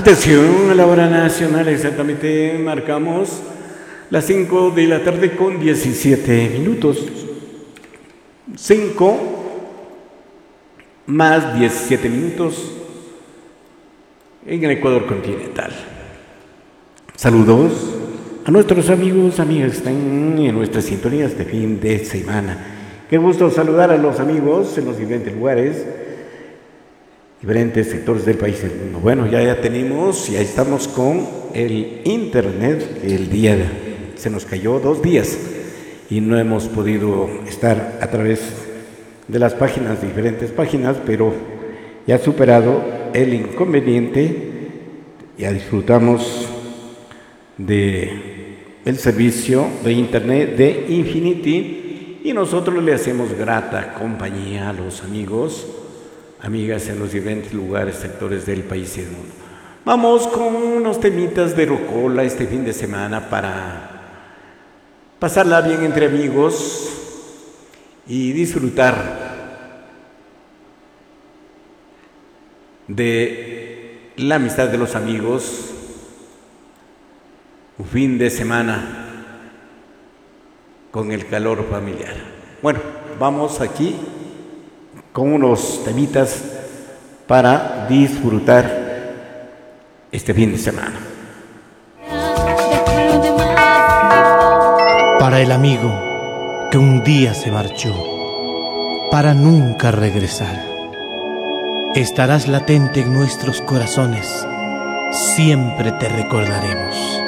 Atención, a la hora nacional exactamente marcamos las 5 de la tarde con 17 minutos. 5 más 17 minutos en el Ecuador continental. Saludos a nuestros amigos, amigas que están en nuestra sintonía este fin de semana. Qué gusto saludar a los amigos en los diferentes lugares, diferentes sectores del país. Bueno, ya estamos con el internet. El día se nos cayó 2 días y no hemos podido estar a través de las páginas, diferentes páginas, pero ya superado el inconveniente, ya disfrutamos de el servicio de internet de Infinity y nosotros le hacemos grata compañía a los amigos, amigas en los diferentes lugares, sectores del país y del mundo. Vamos con unos temitas de rocola este fin de semana para pasarla bien entre amigos y disfrutar de la amistad de los amigos. Un fin de semana con el calor familiar. Bueno, vamos aquí con unos temitas para disfrutar este fin de semana. Para el amigo que un día se marchó para nunca regresar, estarás latente en nuestros corazones, siempre te recordaremos.